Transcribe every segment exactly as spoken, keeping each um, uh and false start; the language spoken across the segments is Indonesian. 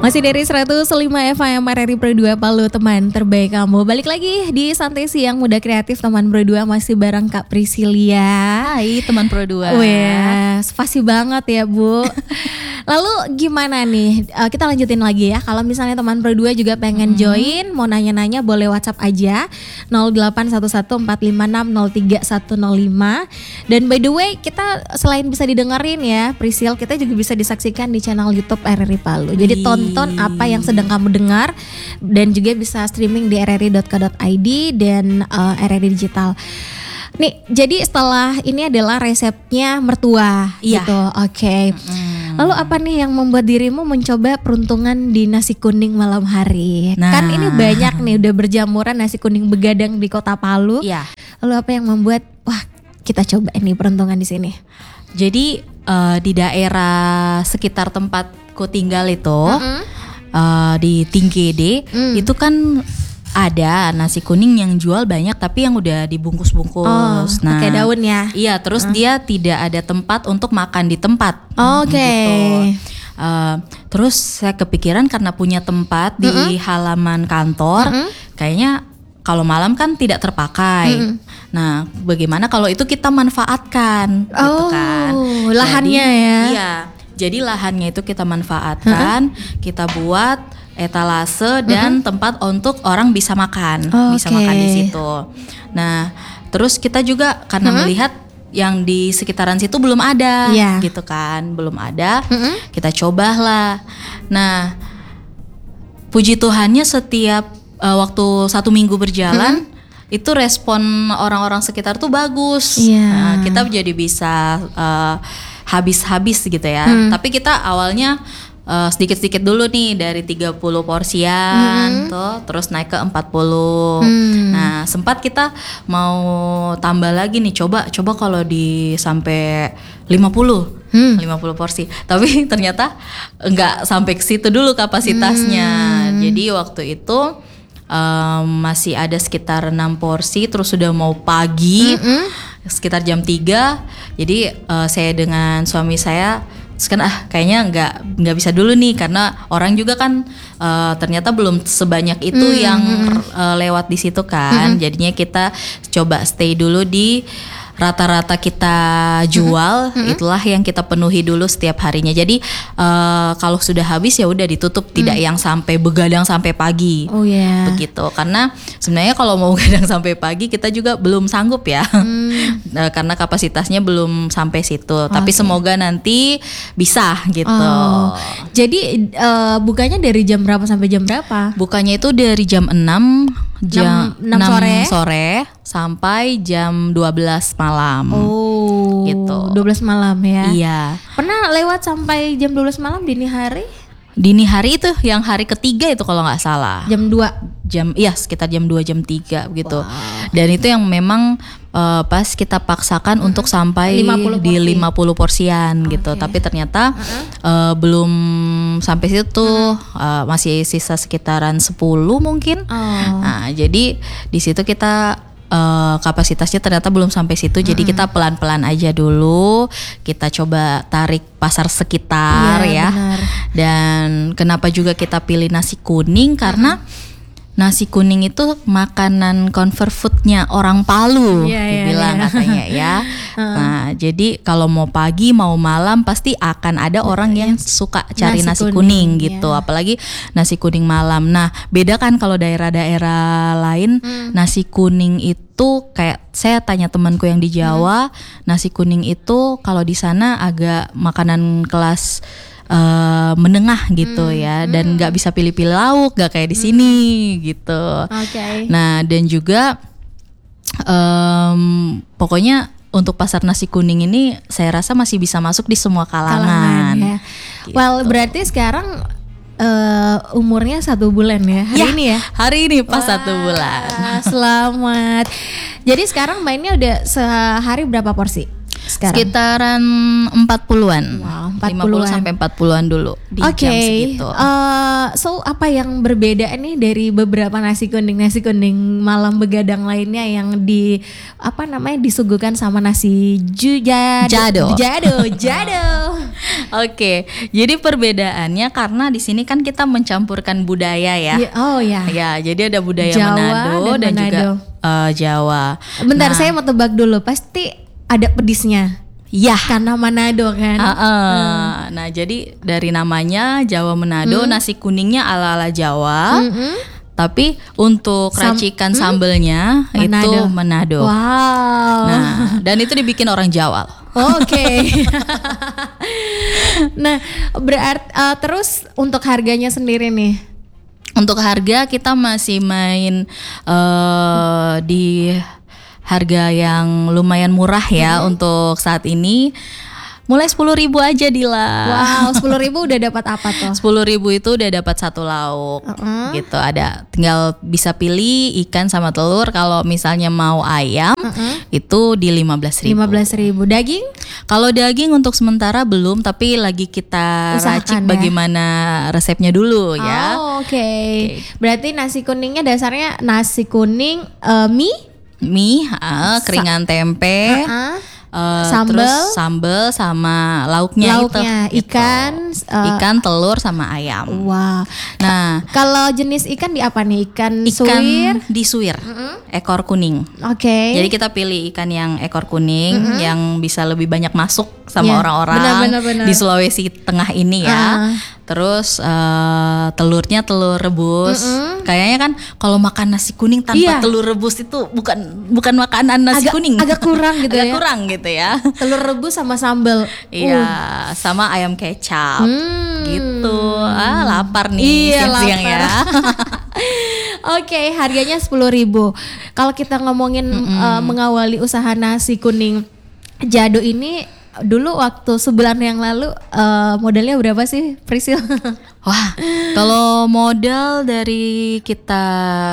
Masih dari seratus lima F M R R I Pro dua Palu, teman terbaik kamu. Balik lagi di Santai Siang Muda Kreatif teman Pro dua, masih bareng Kak Priscilia. Hai teman Pro dua. Wah, spasi banget ya Bu. Lalu gimana nih, uh, kita lanjutin lagi ya. Kalau misalnya teman Pro dua juga pengen hmm. join, mau nanya-nanya boleh WhatsApp aja nol delapan satu satu empat lima enam nol tiga satu nol lima. Dan by the way, kita selain bisa didengerin ya Priscil, kita juga bisa disaksikan di channel YouTube R R I Palu. Jadi tonton apa yang sedang kamu dengar, dan juga bisa streaming di r r i dot co dot i d dan uh, R R I Digital. Nih, jadi setelah ini adalah resepnya mertua, iya. gitu. Oke. Okay. Mm. Lalu apa nih yang membuat dirimu mencoba peruntungan di nasi kuning malam hari? Nah. Kan ini banyak nih udah berjamuran nasi kuning begadang di Kota Palu. Iya. Lalu apa yang membuat wah kita coba nih peruntungan di sini? Jadi uh, di daerah sekitar tempatku tinggal itu, mm-hmm. uh, di Tingkede, mm. itu kan ada nasi kuning yang jual banyak tapi yang udah dibungkus-bungkus. Oh, nah, pakai daun ya. Iya, terus uh. dia tidak ada tempat untuk makan di tempat. Oh, Oke. Okay. Gitu. Uh, terus saya kepikiran karena punya tempat di mm-hmm. halaman kantor, mm-hmm. kayaknya kalau malam kan tidak terpakai. Mm-hmm. Nah, bagaimana kalau itu kita manfaatkan, oh, gitu kan? Lahannya jadi, ya. Iya. Jadi lahannya itu kita manfaatkan, mm-hmm. kita buat etalase dan mm-hmm. tempat untuk orang bisa makan, oh, bisa okay. makan di situ. Nah, terus kita juga karena mm-hmm. melihat yang di sekitaran situ belum ada, yeah. gitu kan, belum ada. Mm-hmm. Kita cobalah. Nah, puji Tuhannya setiap uh, waktu satu minggu berjalan, mm-hmm. itu respon orang-orang sekitar tuh bagus. Yeah. Nah, kita jadi bisa uh, habis-habis gitu ya. Mm. Tapi kita awalnya Uh, sedikit-sedikit dulu nih dari tiga puluh porsian, hmm. tuh terus naik ke empat puluh. Hmm. Nah, sempat kita mau tambah lagi nih, coba coba kalau di sampai lima puluh. Hmm. lima puluh porsi. Tapi ternyata enggak sampai ke situ dulu kapasitasnya. Hmm. Jadi waktu itu um, masih ada sekitar enam porsi, terus sudah mau pagi. Hmm. Sekitar jam tiga. Jadi uh, saya dengan suami saya kan ah kayaknya nggak nggak bisa dulu nih karena orang juga kan uh, ternyata belum sebanyak itu hmm. yang uh, lewat di situ kan. Hmm. Jadinya kita coba stay dulu di rata-rata kita jual, mm-hmm. itulah yang kita penuhi dulu setiap harinya. Jadi uh, kalau sudah habis ya udah ditutup, mm. tidak yang sampai begadang sampai pagi. Oh yeah. Begitu. Karena sebenarnya kalau mau begadang sampai pagi kita juga belum sanggup ya. Mm. Karena kapasitasnya belum sampai situ. Okay. Tapi semoga nanti bisa gitu. Oh. Jadi uh, bukanya dari jam berapa sampai jam berapa? Bukanya itu dari jam enam jam enam sore. sore sampai jam dua belas malam. Oh, gitu. dua belas malam ya. Iya. Pernah lewat sampai jam dua belas malam dini hari? Dini hari itu yang hari ketiga itu kalau nggak salah. Jam dua. Jam iya sekitar jam dua jam tiga gitu. Wow. Dan itu yang memang uh, pas kita paksakan hmm. untuk sampai lima puluh di lima puluh porsian okay. gitu. Tapi ternyata uh-huh. uh, belum sampai situ, uh-huh. uh, masih sisa sekitaran sepuluh mungkin. Oh. Nah, jadi di situ kita Uh, kapasitasnya ternyata belum sampai situ, mm-hmm. jadi kita pelan-pelan aja dulu, kita coba tarik pasar sekitar ya. Benar. Dan kenapa juga kita pilih nasi kuning karena mm-hmm. nasi kuning itu makanan comfort foodnya orang Palu, yeah, dibilang yeah, yeah. katanya ya. Nah, jadi kalau mau pagi mau malam pasti akan ada orang yang suka cari nasi, nasi kuning, kuning gitu, yeah. apalagi nasi kuning malam. Nah, beda kan kalau daerah-daerah lain hmm. nasi kuning itu kayak saya tanya temanku yang di Jawa, hmm. nasi kuning itu kalau di sana agak makanan kelas Uh, menengah gitu hmm, ya, dan nggak hmm. bisa pilih-pilih lauk, nggak kayak di sini hmm. gitu. Okay. Nah, dan juga um, pokoknya untuk pasar nasi kuning ini saya rasa masih bisa masuk di semua kalangan. kalangan ya. Gitu. Well, berarti sekarang uh, umurnya satu bulan ya hari ya, ini ya? Hari ini pas Wah, satu bulan. Selamat. Jadi sekarang mainnya udah sehari berapa porsi? sekarang? Sekitaran empat puluhan. Wow, lima puluh sampai empat puluhan dulu di Oke, jam segitu. uh, so apa yang berbeda nih dari beberapa nasi kuning nasi kuning malam begadang lainnya yang di apa namanya disuguhkan sama nasi jujado Jado. jado jado. Oke, jadi perbedaannya karena di sini kan kita mencampurkan budaya ya. Ya, oh ya. Ya, jadi ada budaya Jawa Manado dan dan, Manado. juga uh, Jawa. Bentar, Nah, saya mau tebak dulu, pasti ada pedisnya. ya. Karena Manado kan. Uh, uh. Nah, jadi dari namanya Jawa Manado, nasi kuningnya ala-ala Jawa. Mm-mm. Tapi untuk Sam- racikan sambelnya itu Manado. Wow. Nah, dan itu dibikin orang Jawa. Oke. Nah, berarti uh, terus untuk harganya sendiri nih. Untuk harga kita masih main uh, di harga yang lumayan murah ya hmm. untuk saat ini. Mulai sepuluh ribu aja Dila. Wow, sepuluh ribu udah dapat apa tuh? Sepuluh ribu itu udah dapat satu lauk, Uh-uh. gitu. Ada, tinggal bisa pilih ikan sama telur. Kalau misalnya mau ayam, Uh-uh. itu di lima belas ribu. lima belas ribu. Daging? Kalau daging untuk sementara belum, tapi lagi kita Usahakan racik ya. bagaimana resepnya dulu ya. Oh, oke. Okay. Berarti nasi kuningnya dasarnya nasi kuning uh, mie, Mie, uh, keringan tempe. uh-uh. Uh, Sambal. terus sambal sama lauknya, lauknya itu, ikan, gitu. uh, ikan, telur sama ayam. Wow. Nah, Kalau jenis ikan di apa nih? Ikan, ikan suwir. di suwir, ekor kuning. Oke. Jadi kita pilih ikan yang ekor kuning yang bisa lebih banyak masuk sama Ya, orang-orang benar, benar, benar. di Sulawesi Tengah ini ya. Ah. Terus uh, telurnya telur rebus. Mm-mm. Kayaknya kan kalau makan nasi kuning tanpa Iya. telur rebus itu bukan bukan makanan nasi Agak- kuning. agak kurang gitu agak ya. kurang gitu ya. Telur rebus sama sambal. Iya, Uh. sama ayam kecap. Hmm. Gitu. Ah, lapar nih Iya, siang-siang lapar. ya. Oke, harganya sepuluh ribu. Kalau kita ngomongin uh, mengawali usaha nasi kuning Jado ini, dulu waktu sebulan yang lalu uh, modalnya berapa sih, Prisil? Wah, kalau modal dari kita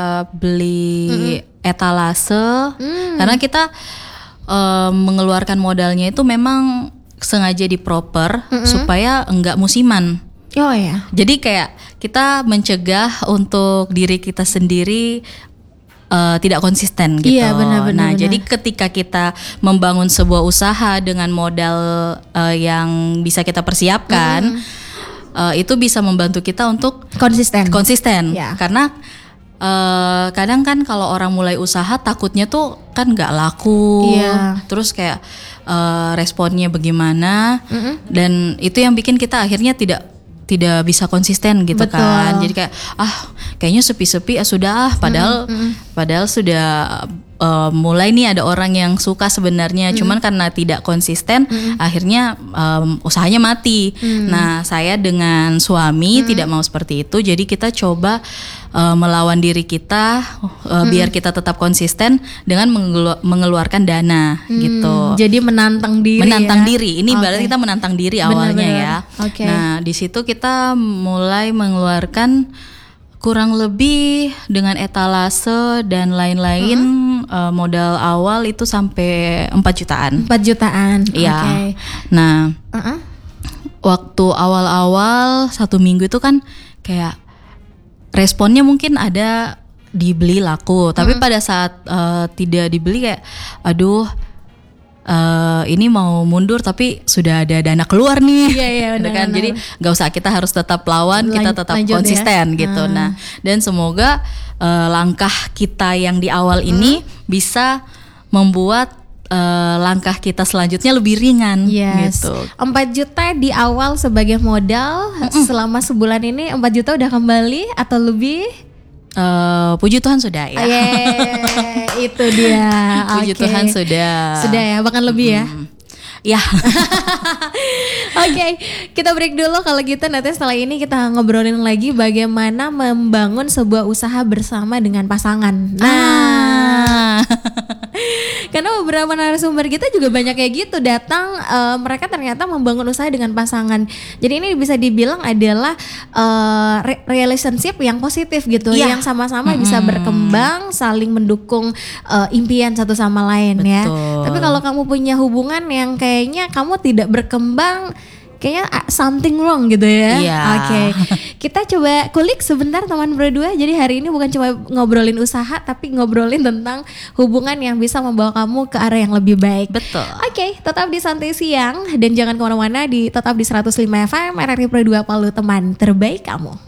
beli etalase, karena kita uh, mengeluarkan modalnya itu memang sengaja diproper supaya enggak musiman. Oh ya. Jadi kayak kita mencegah untuk diri kita sendiri uh, tidak konsisten gitu. Iya, benar, benar, nah, benar. jadi ketika kita membangun sebuah usaha dengan modal uh, yang bisa kita persiapkan, uh, itu bisa membantu kita untuk Konsisten. konsisten. Ya. Karena uh, kadang kan kalau orang mulai usaha takutnya tuh kan nggak laku, Iya. terus kayak uh, responnya bagaimana, dan itu yang bikin kita akhirnya tidak tidak bisa konsisten gitu. Betul. Kan. Jadi kayak ah kayaknya sepi-sepi ah sudah ah padahal padahal sudah uh, mulai nih ada orang yang suka sebenarnya, cuman karena tidak konsisten akhirnya um, usahanya mati. Nah, saya dengan suami tidak mau seperti itu, jadi kita coba uh, melawan diri kita uh, biar kita tetap konsisten dengan mengelu- mengeluarkan dana gitu. Jadi menantang diri. Menantang ya? diri. Ini Oke. berarti kita menantang diri awalnya Benar-benar. ya. Oke. Nah, di situ kita mulai mengeluarkan kurang lebih dengan etalase dan lain-lain uh, modal awal itu sampai empat jutaan. empat jutaan. Iya. Oke. Nah, Uh-uh. waktu awal-awal satu minggu itu kan kayak responnya mungkin ada dibeli laku, tapi pada saat uh, tidak dibeli kayak aduh uh, ini mau mundur tapi sudah ada dana keluar nih. Iya, iya, Gitu kan. benar-benar. Jadi nggak usah, kita harus tetap lawan, kita Lan- tetap lanjut ya. konsisten gitu. Ah. Nah, dan semoga uh, langkah kita yang di awal ini bisa membuat uh, langkah kita selanjutnya lebih ringan Yes. gitu. empat juta di awal sebagai modal, selama sebulan ini empat juta udah kembali atau lebih? Uh, puji Tuhan sudah ya. Yeay, itu dia. Puji Oke. Tuhan sudah. Sudah ya, bahkan lebih ya. Ya. Oke, kita break dulu kalau gitu. Nanti setelah ini kita ngobrolin lagi bagaimana membangun sebuah usaha bersama dengan pasangan. Nah, Ah. Karena beberapa narasumber kita juga banyak kayak gitu datang, uh, mereka ternyata membangun usaha dengan pasangan. Jadi ini bisa dibilang adalah uh, re- relationship yang positif gitu, Iya. yang sama-sama Mm-mm. bisa berkembang, saling mendukung uh, impian satu sama lain. Ya. Betul. Tapi kalau kamu punya hubungan yang kayaknya kamu tidak berkembang, kayaknya ah, something wrong gitu ya. Iya. Oke. Kita coba kulik sebentar teman berdua. Jadi hari ini bukan cuma ngobrolin usaha, tapi ngobrolin tentang hubungan yang bisa membawa kamu ke arah yang lebih baik. Betul. Oke, tetap di Santai Siang dan jangan kemana-mana, di tetap di seratus lima F M R R I Pro dua Palu, teman terbaik kamu.